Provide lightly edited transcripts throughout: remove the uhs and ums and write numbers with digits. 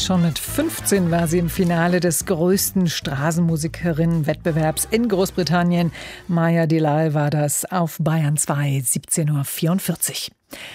Schon mit 15 war sie im Finale des größten Straßenmusikerinnen-Wettbewerbs in Großbritannien. Maya Delal war das auf Bayern 2, 17:44 Uhr.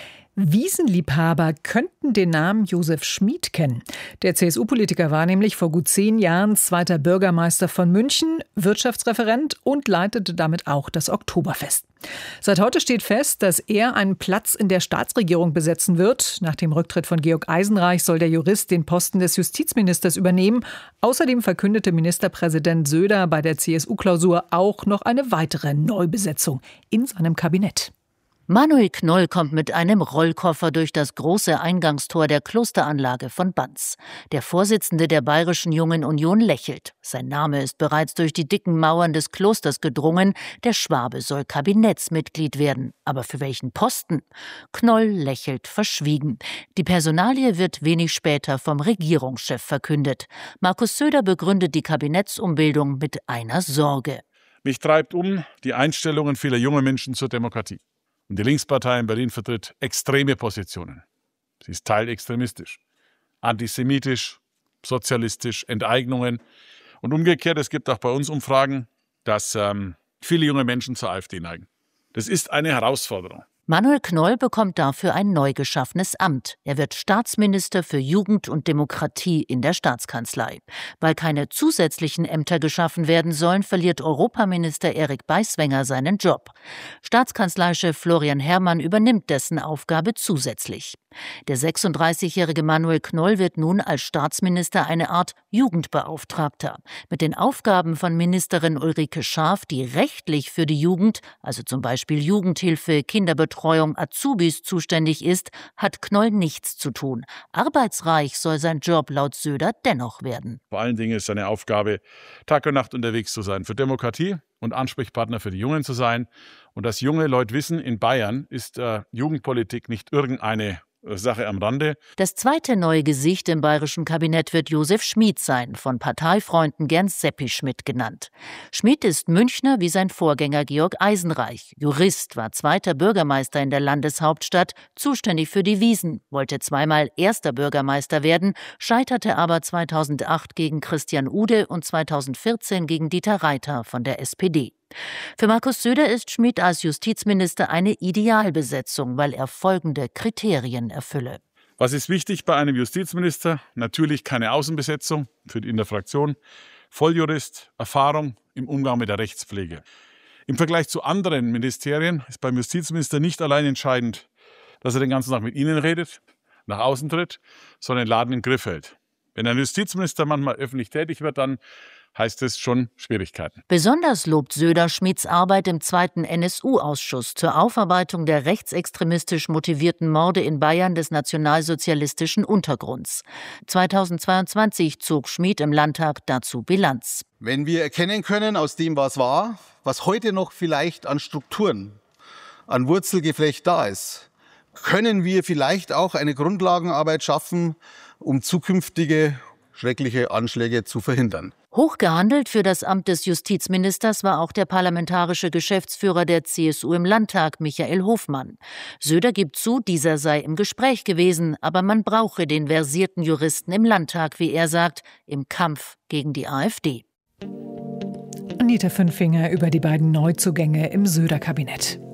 Wiesenliebhaber könnten den Namen Josef Schmid kennen. Der CSU-Politiker war nämlich vor gut 10 Jahren zweiter Bürgermeister von München, Wirtschaftsreferent und leitete damit auch das Oktoberfest. Seit heute steht fest, dass er einen Platz in der Staatsregierung besetzen wird. Nach dem Rücktritt von Georg Eisenreich soll der Jurist den Posten des Justizministers übernehmen. Außerdem verkündete Ministerpräsident Söder bei der CSU-Klausur auch noch eine weitere Neubesetzung in seinem Kabinett. Manuel Knoll kommt mit einem Rollkoffer durch das große Eingangstor der Klosteranlage von Banz. Der Vorsitzende der Bayerischen Jungen Union lächelt. Sein Name ist bereits durch die dicken Mauern des Klosters gedrungen. Der Schwabe soll Kabinettsmitglied werden. Aber für welchen Posten? Knoll lächelt verschwiegen. Die Personalie wird wenig später vom Regierungschef verkündet. Markus Söder begründet die Kabinettsumbildung mit einer Sorge. Mich treibt die Einstellungen vieler junger Menschen zur Demokratie. Und die Linkspartei in Berlin vertritt extreme Positionen. Sie ist teilextremistisch, antisemitisch, sozialistisch, Enteignungen. Und umgekehrt, es gibt auch bei uns Umfragen, dass viele junge Menschen zur AfD neigen. Das ist eine Herausforderung. Manuel Knoll bekommt dafür ein neu geschaffenes Amt. Er wird Staatsminister für Jugend und Demokratie in der Staatskanzlei. Weil keine zusätzlichen Ämter geschaffen werden sollen, verliert Europaminister Erik Beiswenger seinen Job. Staatskanzleichef Florian Herrmann übernimmt dessen Aufgabe zusätzlich. Der 36-jährige Manuel Knoll wird nun als Staatsminister eine Art Jugendbeauftragter. Mit den Aufgaben von Ministerin Ulrike Scharf, die rechtlich für die Jugend, also zum Beispiel Jugendhilfe, Kinderbetreuung, Azubis zuständig ist, hat Knoll nichts zu tun. Arbeitsreich soll sein Job laut Söder dennoch werden. Vor allen Dingen ist seine Aufgabe, Tag und Nacht unterwegs zu sein für Demokratie und Ansprechpartner für die Jungen zu sein. Und dass junge Leute wissen, in Bayern ist Jugendpolitik nicht irgendeine Sache am Rande. Das zweite neue Gesicht im bayerischen Kabinett wird Josef Schmid sein, von Parteifreunden gern Seppi Schmid genannt. Schmid ist Münchner wie sein Vorgänger Georg Eisenreich. Jurist, war zweiter Bürgermeister in der Landeshauptstadt, zuständig für die Wiesn, wollte zweimal erster Bürgermeister werden, scheiterte aber 2008 gegen Christian Ude und 2014 gegen Dieter Reiter von der SPD. Für Markus Söder ist Schmid als Justizminister eine Idealbesetzung, weil er folgende Kriterien erfülle. Was ist wichtig bei einem Justizminister? Natürlich keine Außenbesetzung für in der Fraktion. Volljurist, Erfahrung im Umgang mit der Rechtspflege. Im Vergleich zu anderen Ministerien ist beim Justizminister nicht allein entscheidend, dass er den ganzen Tag mit Ihnen redet, nach außen tritt, sondern den Laden im Griff hält. Wenn ein Justizminister manchmal öffentlich tätig wird, dann heißt es schon Schwierigkeiten. Besonders lobt Söder Schmids Arbeit im zweiten NSU-Ausschuss zur Aufarbeitung der rechtsextremistisch motivierten Morde in Bayern des nationalsozialistischen Untergrunds. 2022 zog Schmid im Landtag dazu Bilanz. Wenn wir erkennen können aus dem, was war, was heute noch vielleicht an Strukturen, an Wurzelgeflecht da ist, können wir vielleicht auch eine Grundlagenarbeit schaffen, um zukünftige schreckliche Anschläge zu verhindern. Hochgehandelt für das Amt des Justizministers war auch der parlamentarische Geschäftsführer der CSU im Landtag, Michael Hofmann. Söder gibt zu, dieser sei im Gespräch gewesen, aber man brauche den versierten Juristen im Landtag, wie er sagt, im Kampf gegen die AfD. Anita Fünfinger über die beiden Neuzugänge im Söder-Kabinett.